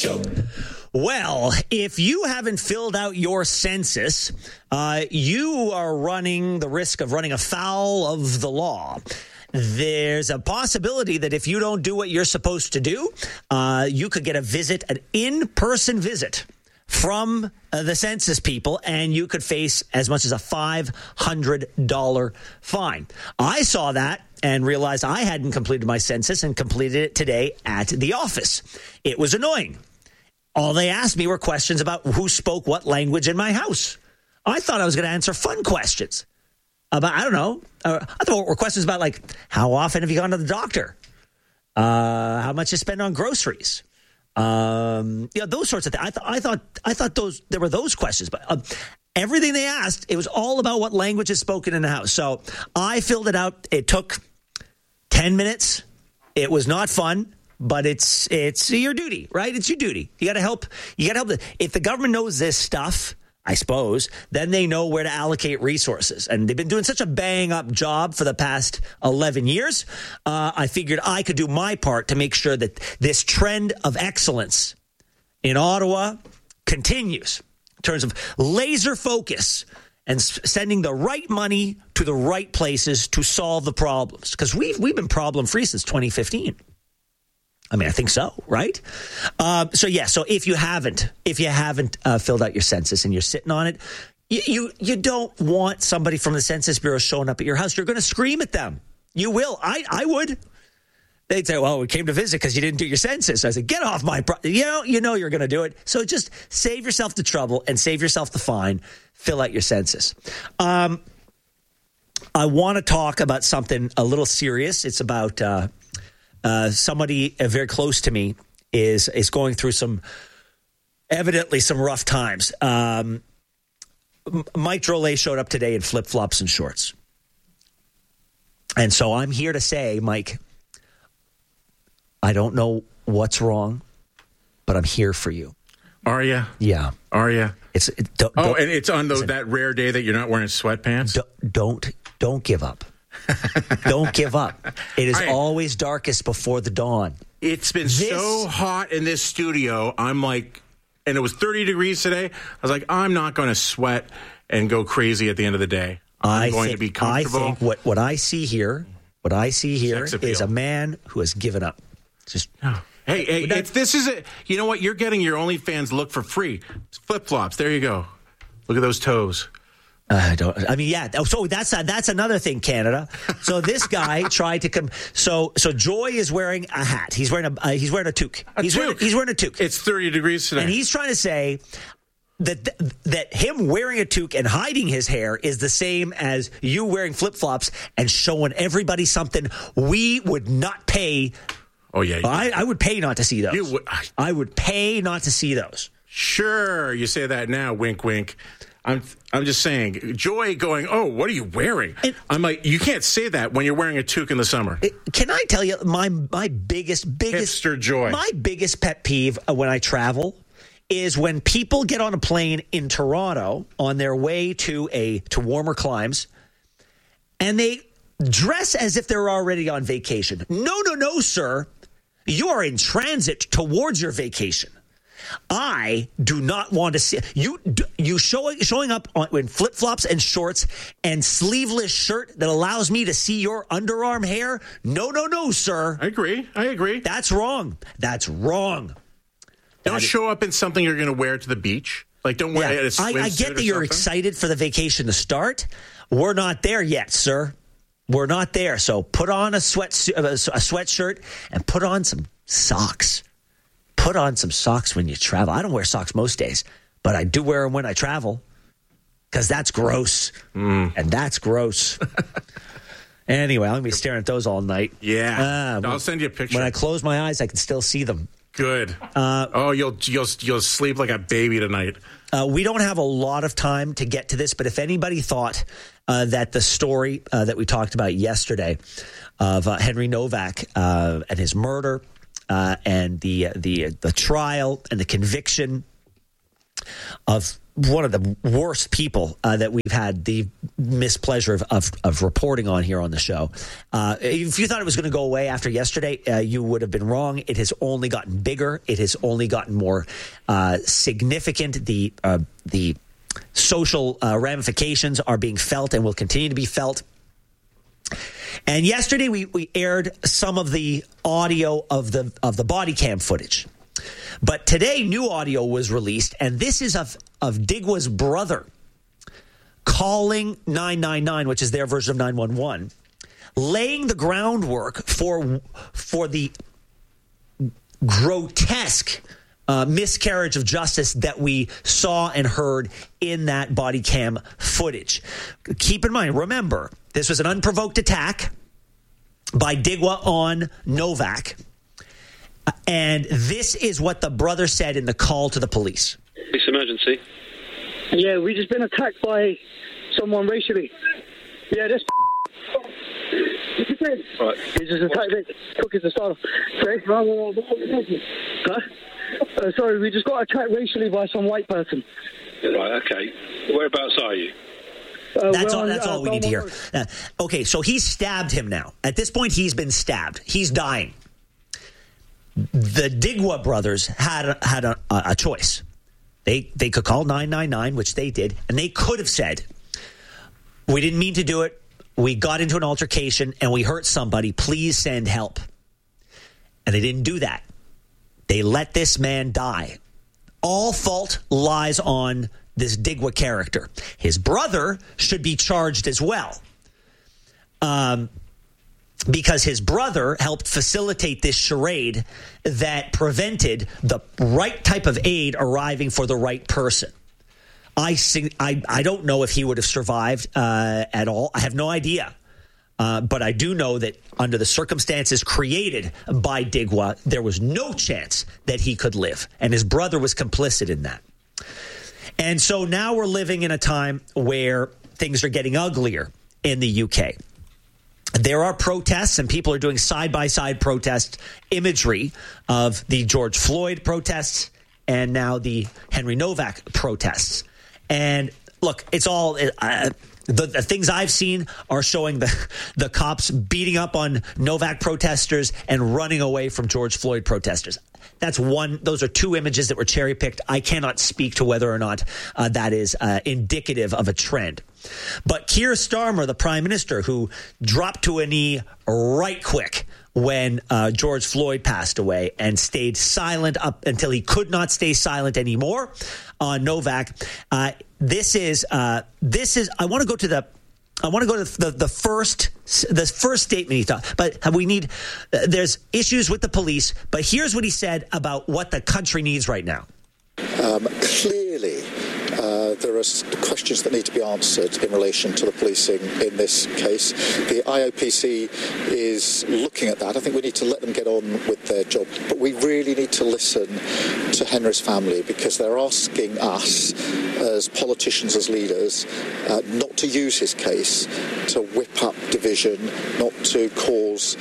Show. Well, if you haven't filled out your census, you are running the risk of running afoul of the law. There's a possibility that if you don't do what you're supposed to do, you could get an in-person visit from the census people, and you could face as much as a $500 fine. I saw that and realized I hadn't completed my census and completed it today at the office. It was annoying. All they asked me were questions about who spoke what language in my house. I thought I was going to answer fun questions about, I don't know. I thought it were questions about, like, how often have you gone to the doctor? How much you spend on groceries? Those sorts of things. I thought there were those questions, but everything they asked, it was all about what language is spoken in the house. So I filled it out. It took 10 minutes. It was not fun. But it's your duty, right? It's your duty. You got to help. If the government knows this stuff, I suppose, then they know where to allocate resources. And they've been doing such a bang-up job for the past 11 years. I figured I could do my part to make sure that this trend of excellence in Ottawa continues in terms of laser focus and sending the right money to the right places to solve the problems. Because we've been problem-free since 2015. I mean, I think so, right? So if you haven't filled out your census and you're sitting on it, you don't want somebody from the Census Bureau showing up at your house. You're going to scream at them. You will. I would. They'd say, well, we came to visit because you didn't do your census. I said, get off my you know you're going to do it. So just save yourself the trouble and save yourself the fine. Fill out your census. I want to talk about something a little serious. It's about... somebody very close to me is going through evidently some rough times. Mike Drolet showed up today in flip-flops and shorts. And so I'm here to say, Mike, I don't know what's wrong, but I'm here for you. Are you? Yeah. Are you? And it's on that rare day that you're not wearing sweatpants? Don't give up. Don't give up. It is always darkest before the dawn. It's been so hot in this studio. I'm like, and it was 30 degrees today. I was like, I'm not going to sweat and go crazy at the end of the day. I'm going to be comfortable. I think what I see here is a man who has given up. Just Hey, this is it. You know what? You're getting your OnlyFans look for free. It's flip-flops. There you go. Look at those toes. So that's another thing, Canada. So this guy tried to come. So Joy is wearing a hat. He's wearing a toque. He's wearing a toque. It's 30 degrees today, and he's trying to say that him wearing a toque and hiding his hair is the same as you wearing flip-flops and showing everybody something we would not pay. Oh yeah, I would pay not to see those. I would pay not to see those. Sure, you say that now. Wink, wink. I'm just saying, Joy going, oh, what are you wearing? I'm like, you can't say that when you're wearing a toque in the summer. Can I tell you my biggest hipster Joy? My biggest pet peeve when I travel is when people get on a plane in Toronto on their way to warmer climes, and they dress as if they're already on vacation. No, sir. You are in transit towards your vacation. I do not want to see you showing up in flip-flops and shorts and sleeveless shirt that allows me to see your underarm hair. No, sir. I agree. That's wrong. Don't show up in something you're going to wear to the beach. Like, don't wear a swimsuit. I get that you're excited for the vacation to start. We're not there yet, sir. We're not there. So put on a sweatshirt and put on some socks. Put on some socks when you travel. I don't wear socks most days, but I do wear them when I travel because that's gross. And that's gross. Anyway, I'm going to be staring at those all night. Yeah. I'll send you a picture. When I close my eyes, I can still see them. Good. You'll sleep like a baby tonight. We don't have a lot of time to get to this, but if anybody thought that the story that we talked about yesterday of Henry Novak and his murder and the trial and the conviction one of the worst people that we've had the mispleasure of reporting on here on the show. If you thought it was going to go away after yesterday, you would have been wrong. It has only gotten bigger. It has only gotten more significant. The social ramifications are being felt and will continue to be felt. And yesterday we aired some of the audio of the body cam footage. But today, new audio was released, and this is of Digwa's brother calling 999, which is their version of 911, laying the groundwork for the grotesque miscarriage of justice that we saw and heard in that body cam footage. Keep in mind, remember, this was an unprovoked attack by Digwa on Novak. And this is what the brother said in the call to the police. Police emergency. Yeah, we just been attacked by someone racially. Yeah, this. Right. He just attacked it. Took his starter. Huh? Sorry, we just got attacked racially by some white person. Right, okay. Whereabouts are you? That's all we need to hear. Okay, so he stabbed him now. At this point, he's been stabbed. He's dying. The Digwa brothers had a choice. They could call 999, which they did, and they could have said, we didn't mean to do it. We got into an altercation and we hurt somebody. Please send help. And they didn't do that. They let this man die. All fault lies on this Digwa character. His brother should be charged as well. Because his brother helped facilitate this charade that prevented the right type of aid arriving for the right person. I don't know if he would have survived at all. I have no idea. But I do know that under the circumstances created by Digwa, there was no chance that he could live. And his brother was complicit in that. And so now we're living in a time where things are getting uglier in the UK. There are protests, and people are doing side-by-side protest imagery of the George Floyd protests and now the Henry Novak protests. And look, it's all the things I've seen are showing the cops beating up on Novak protesters and running away from George Floyd protesters. That's one. Those are two images that were cherry picked. I cannot speak to whether or not that is indicative of a trend. But Keir Starmer, the prime minister, who dropped to a knee right quick when George Floyd passed away and stayed silent up until he could not stay silent anymore on Novak. This is. I want to go to the first statement he thought, but we need. There's issues with the police, but here's what he said about what the country needs right now. Clearly, there are questions that need to be answered in relation to the policing in this case. The IOPC is looking at that. I think we need to let them get on with their job. But we really need to listen to Henry's family, because they're asking us as politicians, as leaders, not to use his case to whip up division, not to cause,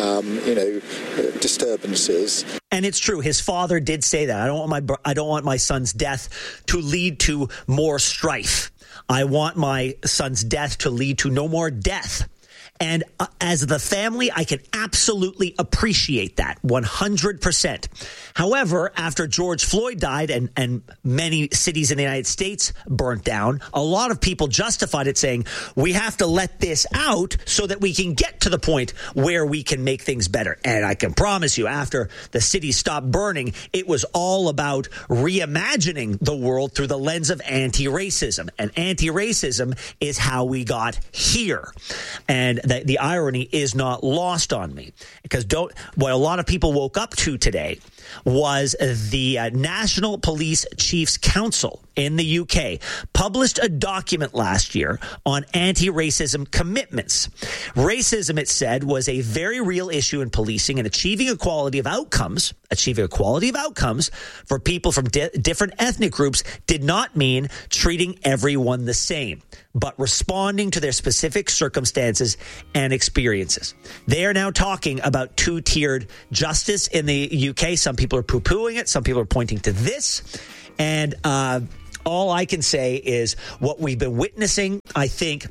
disturbances. And it's true. His father did say that. I don't want my son's death to lead to more strife. I want my son's death to lead to no more death. And as the family, I can absolutely appreciate that 100%. However, after George Floyd died and many cities in the United States burnt down, a lot of people justified it, saying we have to let this out so that we can get to the point where we can make things better. And I can promise you, after the city stopped burning, it was all about reimagining the world through the lens of anti-racism. And anti-racism is how we got here. And the irony is not lost on me, because what a lot of people woke up to today was the National Police Chiefs Council in the UK published a document last year on anti-racism commitments. Racism, it said, was a very real issue in policing, and achieving equality of outcomes for people from different ethnic groups did not mean treating everyone the same, but responding to their specific circumstances and experiences. They are now talking about two-tiered justice in the UK. Some people are poo-pooing it. Some people are pointing to this. And all I can say is what we've been witnessing, I think,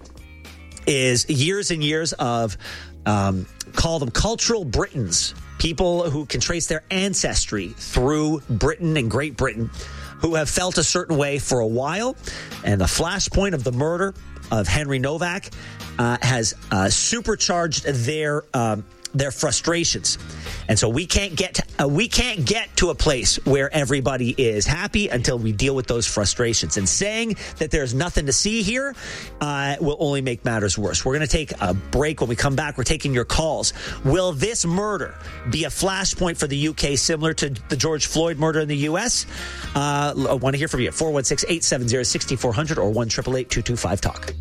is years and years of, call them cultural Britons, people who can trace their ancestry through Britain and Great Britain, who have felt a certain way for a while. And the flashpoint of the murder of Henry Novak has supercharged their frustrations. And so we can't get to a place where everybody is happy until we deal with those frustrations. And saying that there's nothing to see here will only make matters worse. We're going to take a break. When we come back, we're taking your calls. Will this murder be a flashpoint for the UK similar to the George Floyd murder in the US? I want to hear from you at 416-870-6400 or 1-888-225-TALK.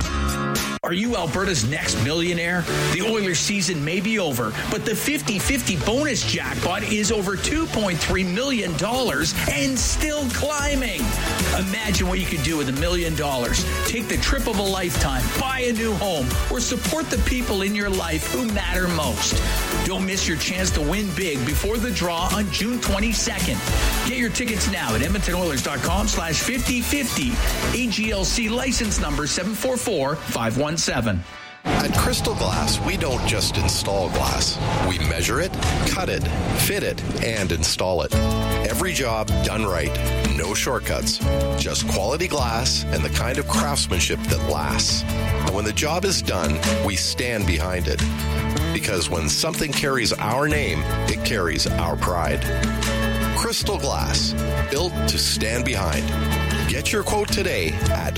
Are you Alberta's next millionaire? The Oilers season may be over, but the 50-50 bonus jackpot is over $2.3 million and still climbing. Imagine what you could do with $1 million. Take the trip of a lifetime, buy a new home, or support the people in your life who matter most. Don't miss your chance to win big before the draw on June 22nd. Get your tickets now at EdmontonOilers.com/5050. AGLC license number 744-517. At Crystal Glass, we don't just install glass. We measure it, cut it, fit it, and install it. Every job done right. No shortcuts. Just quality glass and the kind of craftsmanship that lasts. And when the job is done, we stand behind it. Because when something carries our name, it carries our pride. Crystal Glass, built to stand behind. Get your quote today at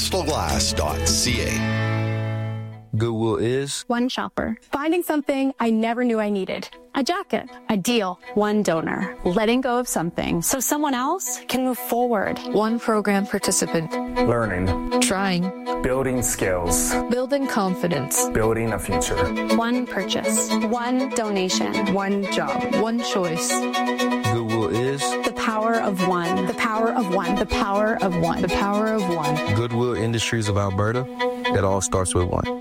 crystalglass.ca. Goodwill is one shopper, finding something I never knew I needed. A jacket, a deal, one donor, letting go of something so someone else can move forward. One program participant, learning, trying, building skills, building confidence, building a future. One purchase, one donation, one job, one choice. Goodwill is the power of one, the power of one, the power of one, the power of one. Goodwill Industries of Alberta. It all starts with one.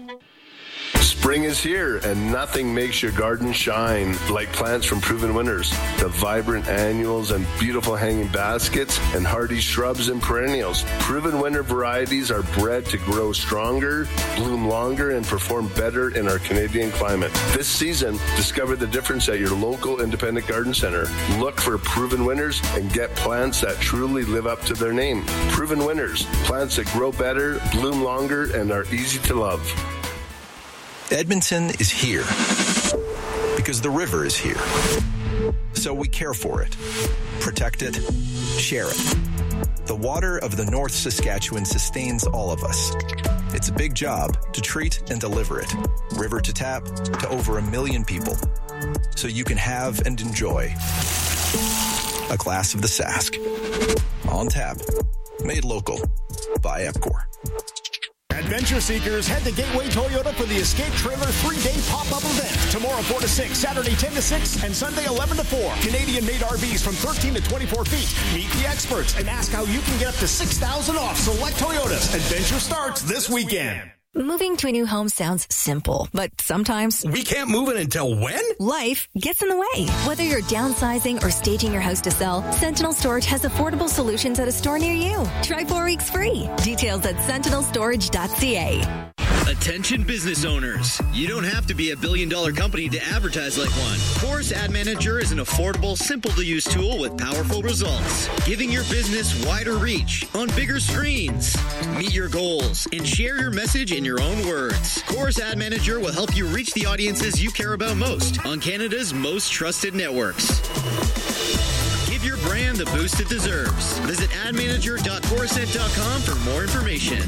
Spring is here, and nothing makes your garden shine like plants from Proven Winners. The vibrant annuals and beautiful hanging baskets and hardy shrubs and perennials. Proven Winner varieties are bred to grow stronger, bloom longer, and perform better in our Canadian climate. This season, discover the difference at your local independent garden center. Look for Proven Winners and get plants that truly live up to their name. Proven Winners, plants that grow better, bloom longer, and are easy to love. Edmonton is here because the river is here. So we care for it, protect it, share it. The water of the North Saskatchewan sustains all of us. It's a big job to treat and deliver it, river to tap, to over 1 million people. So you can have and enjoy a glass of the Sask. On tap, made local by Epcor. Adventure seekers, head to Gateway Toyota for the Escape Trailer 3-day pop-up event. Tomorrow 4 to 6, Saturday 10 to 6, and Sunday 11 to 4. Canadian-made RVs from 13 to 24 feet. Meet the experts and ask how you can get up to $6,000 off select Toyotas. Adventure starts this weekend. Moving to a new home sounds simple, but sometimes we can't move it until when? Life gets in the way. Whether you're downsizing or staging your house to sell, Sentinel Storage has affordable solutions at a store near you. Try 4 weeks free. Details at sentinelstorage.ca. Attention business owners. You don't have to be a billion-dollar company to advertise like one. Chorus Ad Manager is an affordable, simple-to-use tool with powerful results, giving your business wider reach on bigger screens. Meet your goals and share your message in your own words. Chorus Ad Manager will help you reach the audiences you care about most on Canada's most trusted networks. Give your brand the boost it deserves. Visit admanager.chorusnet.com for more information.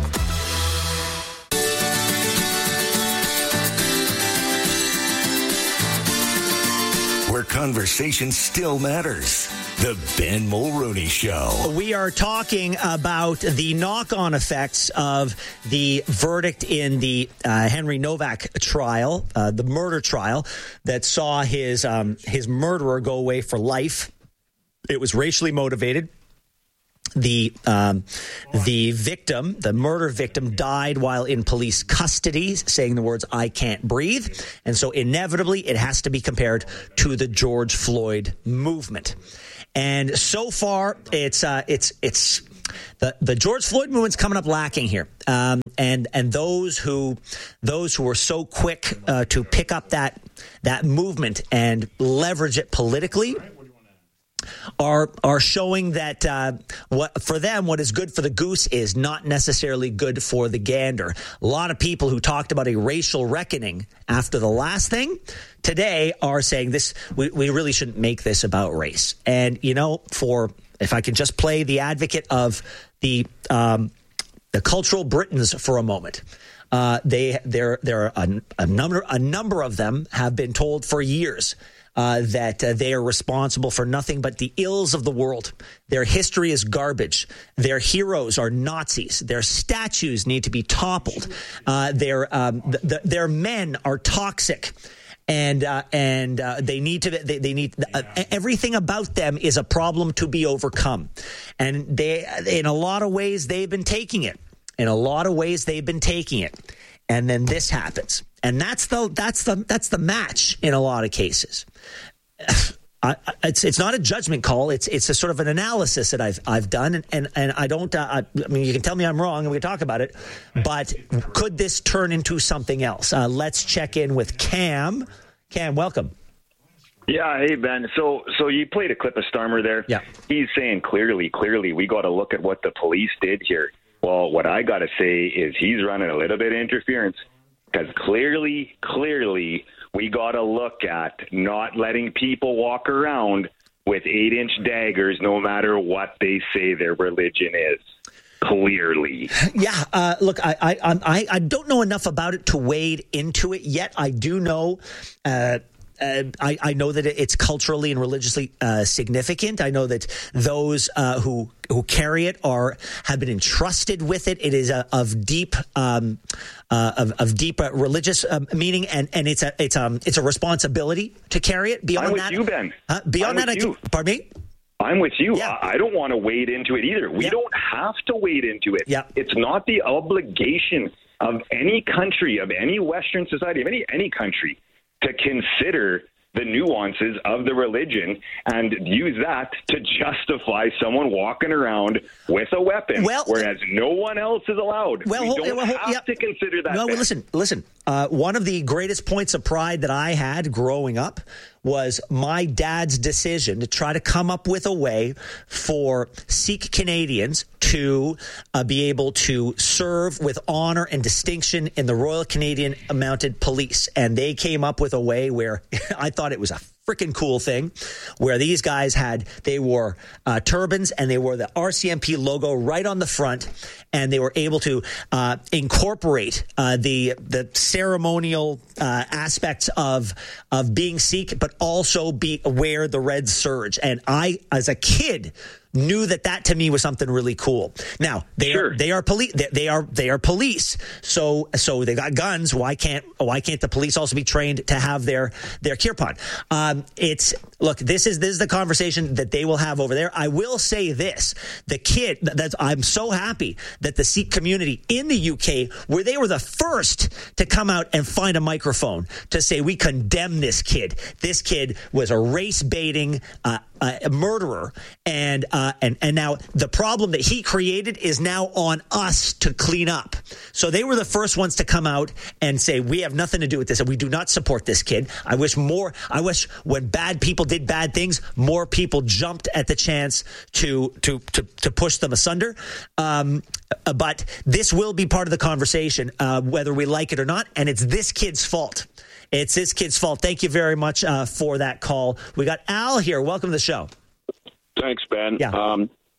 Where conversation still matters. The Ben Mulroney Show. We are talking about the knock-on effects of the verdict in the Henry Novak trial, the murder trial that saw his murderer go away for life. It was racially motivated. The victim, the murder victim, died while in police custody, saying the words, "I can't breathe." And so inevitably it has to be compared to the George Floyd movement. And so far, it's the George Floyd movement's coming up lacking here. And those who were so quick to pick up that movement and leverage it politically are showing that what is good for the goose is not necessarily good for the gander. A lot of people who talked about a racial reckoning after the last thing today are saying this. We really shouldn't make this about race. And if I can just play the advocate of the cultural Britons for a moment. There are a number of them have been told for years that they are responsible for nothing but the ills of the world. Their history is garbage. Their heroes are Nazis. Their statues need to be toppled. Their men are toxic. And they need everything about them is a problem to be overcome. And in a lot of ways, they've been taking it. And then this happens. And that's the match in a lot of cases. It's not a judgment call. It's a sort of an analysis that I've done, and I don't. I mean, you can tell me I'm wrong, and we can talk about it. But could this turn into something else? Let's check in with Cam. Cam, welcome. Yeah, hey Ben. So you played a clip of Starmer there. Yeah, he's saying clearly, we got to look at what the police did here. Well, what I got to say is he's running a little bit of interference. Because clearly, we got to look at not letting people walk around with 8-inch daggers, no matter what they say their religion is. Clearly. Yeah. Look, I don't know enough about it to wade into it yet. I do know. I know that it's culturally and religiously significant. I know that those who carry it have been entrusted with it. It is of deep religious meaning, and it's a responsibility to carry it. Beyond I'm with that, you, Ben. Beyond that, pardon me. I'm with you. Yeah. I don't want to wade into it either. We don't have to wade into it. Yeah. It's not the obligation of any country, of any Western society, of any country, to consider the nuances of the religion and use that to justify someone walking around with a weapon, whereas no one else is allowed. We don't have to consider that. No, listen. One of the greatest points of pride that I had growing up was my dad's decision to try to come up with a way for Sikh Canadians to be able to serve with honor and distinction in the Royal Canadian Mounted Police. And they came up with a way where I thought it was a freaking cool thing, where these guys they wore turbans and they wore the RCMP logo right on the front, and they were able to incorporate the ceremonial aspects of being Sikh, but also wear the red serge. And I, as a kid, knew that to me was something really cool. Now they are police. They are police. So they got guns. Why can't the police also be trained to have their kirpan? This is the conversation that they will have over there. I will say this: I'm so happy that the Sikh community in the UK, where they were the first to come out and find a microphone to say we condemn this kid. This kid was a race baiting murderer, and now the problem that he created is now on us to clean up. So they were the first ones to come out and say we have nothing to do with this, and we do not support this kid. I wish when bad people did bad things, more people jumped at the chance to push them asunder. But this will be part of the conversation, whether we like it or not, and it's this kid's fault. It's this kid's fault. Thank you very much for that call. We got Al here. Welcome to the show. Thanks, Ben. Yeah.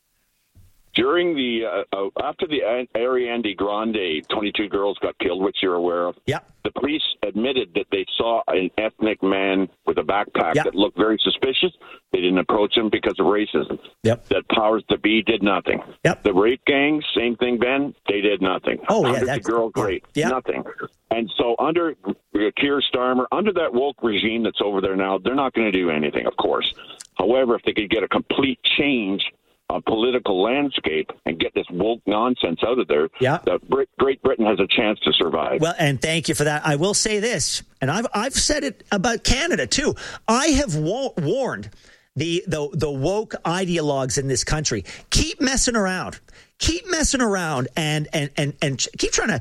During after the Ariana Grande 22 girls got killed, which you're aware of, the police admitted that they saw an ethnic man with a backpack that looked very suspicious. They didn't approach him because of racism. That powers that be did nothing. The rape gangs, same thing, Ben. They did nothing. The girl, great. Nothing. And so under Keir Starmer, under that woke regime that's over there now, they're not going to do anything, of course. However, if they could get a complete change of political landscape and get this woke nonsense out of there, Great Britain has a chance to survive. Well, and thank you for that. I will say this, and I've said it about Canada too. I have warned the woke ideologues in this country keep messing around. Keep messing around and keep trying to